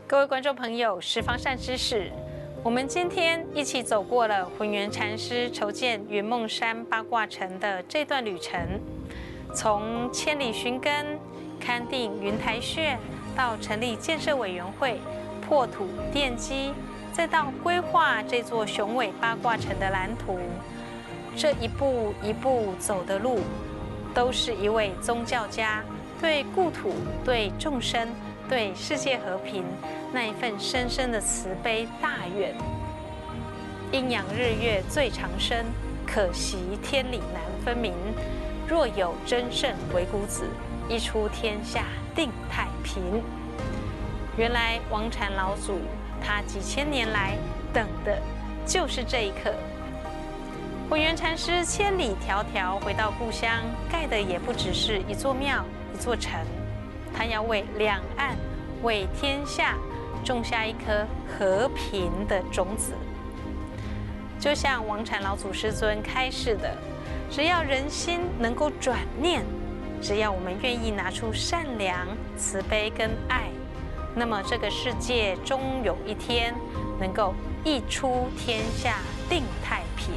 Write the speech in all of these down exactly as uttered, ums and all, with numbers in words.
各位观众朋友，十方善知识，我们今天一起走过了浑元禅师筹建云梦山八卦城的这段旅程，从千里寻根、勘定云台穴，到成立建设委员会、破土奠基，再到规划这座雄伟八卦城的蓝图，这一步一步走的路，都是一位宗教家对故土、对众生、对世界和平那一份深深的慈悲大愿。阴阳日月最长生，可惜天理难分明。若有真圣鬼谷子，一出天下定太平。原来王禅老祖他几千年来等的就是这一刻。浑元禅师千里迢迢回到故乡，盖的也不只是一座庙、一座城，他要为两岸、为天下种下一颗和平的种子。就像王禅老祖师尊开示的，只要人心能够转念，只要我们愿意拿出善良、慈悲跟爱，那么这个世界终有一天能够一出天下定太平。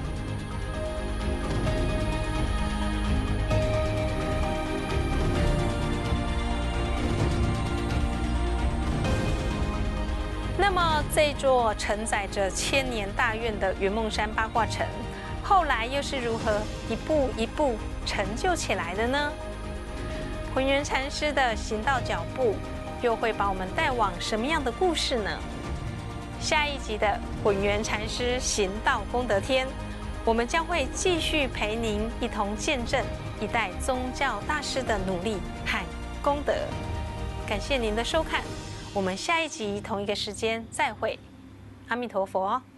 那么，这座承载着千年大愿的云梦山八卦城，后来又是如何一步一步成就起来的呢？浑元禅师的行道脚步，又会把我们带往什么样的故事呢？下一集的浑元禅师行道功德天，我们将会继续陪您一同见证一代宗教大师的努力和功德。感谢您的收看。我们下一集同一个时间再会，阿弥陀佛。